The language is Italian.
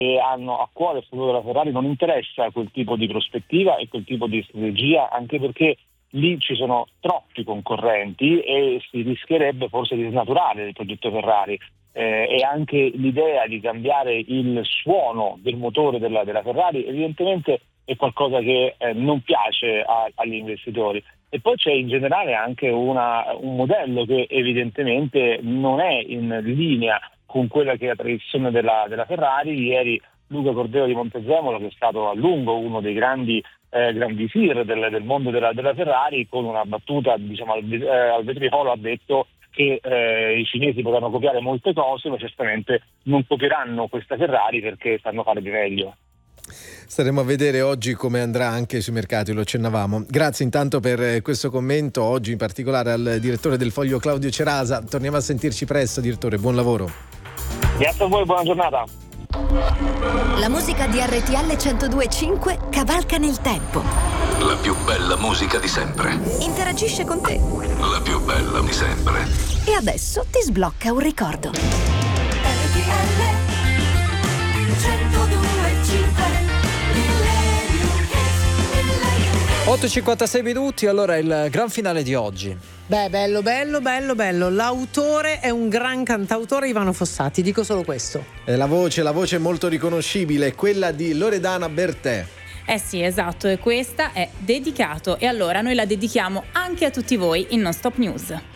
che hanno a cuore il futuro della Ferrari non interessa quel tipo di prospettiva e quel tipo di strategia, anche perché lì ci sono troppi concorrenti e si rischierebbe forse di snaturare il progetto Ferrari. E anche l'idea di cambiare il suono del motore della Ferrari evidentemente è qualcosa che non piace agli investitori. E poi c'è in generale anche un modello che evidentemente non è in linea con quella che è la tradizione della Ferrari. Ieri Luca Cordero di Montezemolo, che è stato a lungo uno dei grandi visir del mondo della Ferrari, con una battuta al vetriolo ha detto che i cinesi potranno copiare molte cose, ma certamente non copieranno questa Ferrari perché sanno fare di meglio. Staremo a vedere oggi come andrà anche sui mercati, lo accennavamo. Grazie intanto per questo commento, oggi in particolare al direttore del Foglio Claudio Cerasa. Torniamo a sentirci presto, direttore, buon lavoro. Grazie a voi, buona giornata. La musica di RTL 102.5 cavalca nel tempo. La più bella musica di sempre. Interagisce con te. La più bella di sempre. E adesso ti sblocca un ricordo. RTL 102.5. 8:56 minuti, allora il gran finale di oggi. Beh, bello. L'autore è un gran cantautore, Ivano Fossati, dico solo questo. La voce è molto riconoscibile, quella di Loredana Bertè. Sì, esatto, e questa è Dedicato, e allora noi la dedichiamo anche a tutti voi in Non Stop News.